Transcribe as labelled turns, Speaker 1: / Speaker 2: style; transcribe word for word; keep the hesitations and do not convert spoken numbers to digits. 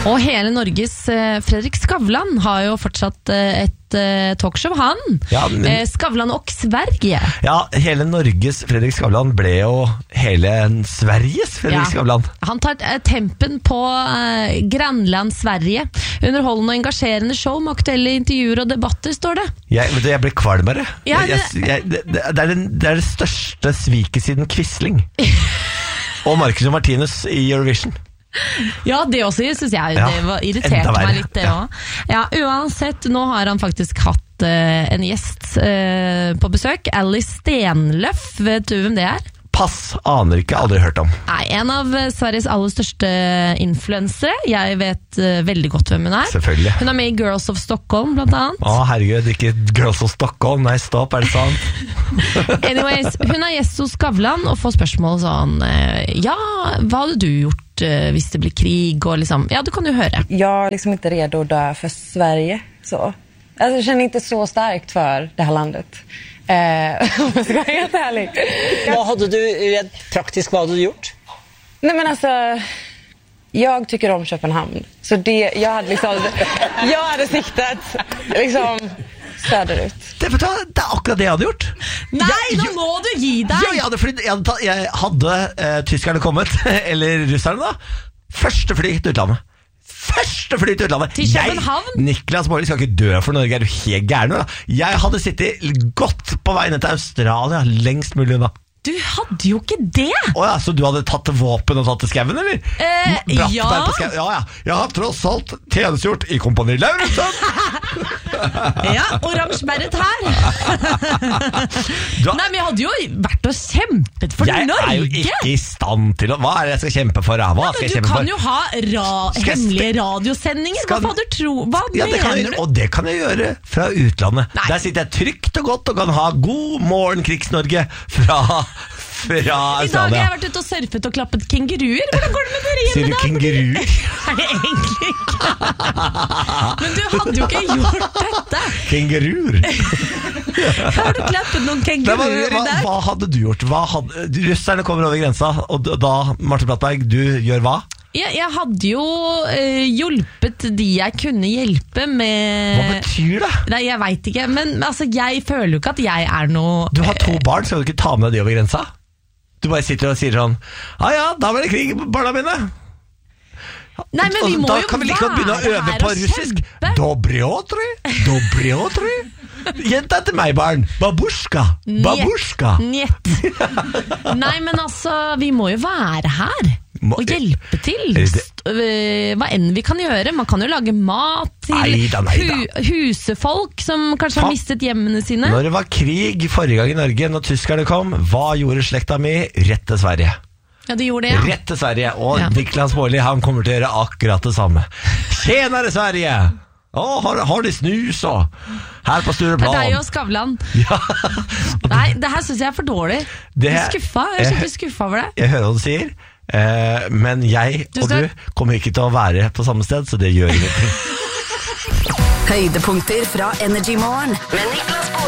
Speaker 1: Og hele Norges eh, Fredrik Skavlan har jo fortsatt eh, et eh, talkshow, han.
Speaker 2: Ja, men,
Speaker 1: eh, Skavlan og Sverige.
Speaker 2: Ja, hele Norges Fredrik Skavlan ble jo hele Sveriges Fredrik
Speaker 1: Ja.
Speaker 2: Skavlan.
Speaker 1: Han tar eh, tempen på eh, Grannland Sverige. Underholdende og engasjerende show med aktuelle intervjuer og debatter, står det.
Speaker 2: Jeg, vet du, jeg ble kvalmere.
Speaker 1: Ja,
Speaker 2: jeg, jeg, jeg, det, det, er den, det er det største sviket siden Quisling. Og Marcus og Martinus i Eurovision.
Speaker 1: Ja, det også synes jeg
Speaker 2: Ja,
Speaker 1: det var
Speaker 2: enda
Speaker 1: irriterte
Speaker 2: verre.
Speaker 1: meg litt det
Speaker 2: Ja.
Speaker 1: også. Ja, uansett, nå har han faktisk hatt uh, en gjest uh, på besøk, Alice Stenløf, vet du hvem det er?
Speaker 2: Pass, aner ikke, aldri hørt om.
Speaker 1: Nei, en av uh, Sveriges aller største influensere. Jeg vet uh, veldig godt hvem hun er.
Speaker 2: Selvfølgelig.
Speaker 1: Hun er med i Girls of Stockholm, blant annet.
Speaker 2: Å herregud, ikke Girls of Stockholm. Nei, stopp, er det sant?
Speaker 1: Anyways, hun er gjest hos Skavlan og får spørsmål sånn uh, ja, hva hadde du gjort uh, hvis det blir krig? Og liksom, ja, du kan jo høre.
Speaker 3: Jag är liksom inte redo att dö för Sverige. Så. Alltså, jag känner inte så starkt för det här landet. Eh, om jag ska vara helt ärlig.
Speaker 4: Vad hade du rent praktiskt vad hade du gjort?
Speaker 3: Nej men alltså, jag tycker om Köpenhamn. Så det, jag hade liksom, jag hade siktat liksom söderut.
Speaker 2: Det, vet du, hva? Det er akkurat det jeg hadde gjort.
Speaker 1: Nei,
Speaker 2: Jeg-
Speaker 1: nå
Speaker 2: jo-
Speaker 1: må du gi deg!
Speaker 2: Ja, jeg hadde, flytt, jeg hadde, tatt- jeg hadde eh, tyskerne kommet, eller russerne da, første fly til utlandet. Første fly til utlandet.
Speaker 1: Til København?
Speaker 2: Jeg, Niklas Baarli, skal ikke dø for Norge, er du helt gæren da? Jeg hadde sittet godt på vei ned til Australia, lengst mulig unna.
Speaker 1: Du hadde jo ikke det!
Speaker 2: Åja, så du hadde tatt våpen og tatt til skaven, eller?
Speaker 1: Eh,
Speaker 2: Bratt
Speaker 1: ja.
Speaker 2: deg på skaven. Ja, ja. Jeg har tross alt tjenestegjort i Kompani Lauritzen.
Speaker 1: Ja, oransje beret her.
Speaker 2: Du har-
Speaker 1: Nei, men jeg hadde jo vært og kjempet for
Speaker 2: Jeg
Speaker 1: Norge.
Speaker 2: er jo ikke i stand til å... Hva er det jeg skal kjempe for? da? Hva
Speaker 1: Ja,
Speaker 2: skal jeg
Speaker 1: du
Speaker 2: kjempe
Speaker 1: kan
Speaker 2: for?
Speaker 1: jo ha ra
Speaker 2: Skal jeg
Speaker 1: hemmelige
Speaker 2: spe-
Speaker 1: radiosendinger.
Speaker 2: Skal-
Speaker 1: Hva fader tro? Hva
Speaker 2: Ja, det kan jeg,
Speaker 1: mener
Speaker 2: gjøre,
Speaker 1: du?
Speaker 2: og det kan jeg gjøre fra utlandet.
Speaker 1: Nei.
Speaker 2: Der sitter jeg trygt og godt og kan ha God morgen Krigs-Norge fra, fra
Speaker 1: I dag har
Speaker 2: Australia.
Speaker 1: jeg vært ute og surfet og klappet kenguruer. Hvordan går det med dere
Speaker 2: Sier
Speaker 1: hjemme
Speaker 2: du
Speaker 1: da?
Speaker 2: kenguruer?
Speaker 1: Nei, egentlig ikke. Men du hadde jo ikke gjort dette.
Speaker 2: Kenguruer?
Speaker 1: Har du klappet noen
Speaker 2: Nei, hva,
Speaker 1: kenguruer i
Speaker 2: hva,
Speaker 1: dag?
Speaker 2: hva hadde du gjort? Hva hadde, russerne kommer over grensa, og da- da, Martin Plattberg, du gjør hva?
Speaker 1: Jeg, jeg hadde jo eh, hjulpet de jeg kunne hjelpe med...
Speaker 2: Hva betyr det?
Speaker 1: Nei, jeg vet ikke, men altså, jeg føler jo ikke at jeg er noe...
Speaker 2: Du har to barn, skal du ikke ta med deg de over grensa? Du bare sitter og sier sånn, ja ja, da var det krig, barna mine.
Speaker 1: Nei, men vi
Speaker 2: Og
Speaker 1: må
Speaker 2: da
Speaker 1: jo
Speaker 2: kan vi like godt begynne å
Speaker 1: være
Speaker 2: øve
Speaker 1: her
Speaker 2: på
Speaker 1: og
Speaker 2: russisk.
Speaker 1: kjempe.
Speaker 2: Dobriotri, dobriotri. Jenta til meg, barn. Babushka, babushka.
Speaker 1: Njet. Nei, men altså, vi må jo være her
Speaker 2: Må-
Speaker 1: og hjelpe til.
Speaker 2: Er det-
Speaker 1: St- øh, Hva enn vi kan gjøre. Man kan jo lage mat til
Speaker 2: Neida, neida.
Speaker 1: hu husefolk som kanskje har
Speaker 2: Fa-
Speaker 1: mistet hjemmene sine.
Speaker 2: Når det var krig forrige gang i Norge, når tyskerne kom, hva gjorde slekta mi? Rett til Sverige.
Speaker 1: Ja, de gjorde det, ja.
Speaker 2: Rett til Sverige, og
Speaker 1: Ja.
Speaker 2: Niklas Baarli, han kommer til å gjøre akkurat det samme. Tjenere Sverige! Å, har, har de snus og her på
Speaker 1: Det er deg
Speaker 2: Stureplan?
Speaker 1: og Skavlan.
Speaker 2: Ja.
Speaker 1: Nei, det her synes jeg er for dårlig.
Speaker 2: Det-
Speaker 1: Jeg er skuffa. Jeg er skikkelig skuffa over det.
Speaker 2: Jeg hører hva du sier, eh, men jeg
Speaker 1: Du
Speaker 2: og
Speaker 1: skal-
Speaker 2: du kommer ikke til å være på samme sted, så det gjør ingenting.
Speaker 5: Høydepunkter fra Energy Morgen med Niklas Baarli.